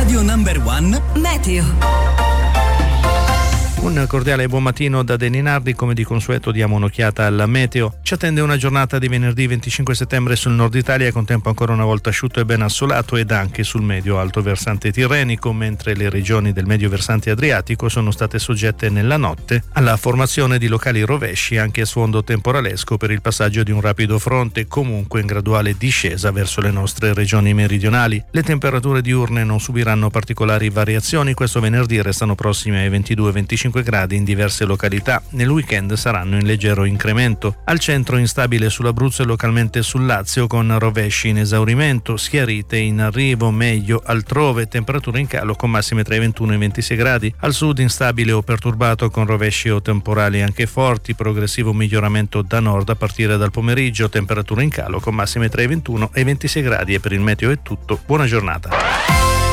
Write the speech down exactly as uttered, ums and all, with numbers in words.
Radio Number One Meteo. Un cordiale buon mattino da Deninardi, come di consueto diamo un'occhiata alla meteo. Ci attende una giornata di venerdì venticinque settembre sul nord Italia con tempo ancora una volta asciutto e ben assolato ed anche sul medio alto versante tirrenico, mentre le regioni del medio versante adriatico sono state soggette nella notte alla formazione di locali rovesci anche a sfondo temporalesco per il passaggio di un rapido fronte, comunque in graduale discesa verso le nostre regioni meridionali. Le temperature diurne non subiranno particolari variazioni, questo venerdì restano prossime ai ventidue venticinque gradi in diverse località. Nel weekend saranno in leggero incremento. Al centro instabile sull'Abruzzo e localmente sul Lazio con rovesci in esaurimento, schiarite in arrivo, meglio altrove, temperature in calo con massime tra i ventuno e i ventisei gradi. Al sud instabile o perturbato con rovesci o temporali anche forti, progressivo miglioramento da nord a partire dal pomeriggio, temperature in calo con massime tra i ventuno e i ventisei gradi. E per il meteo è tutto, buona giornata.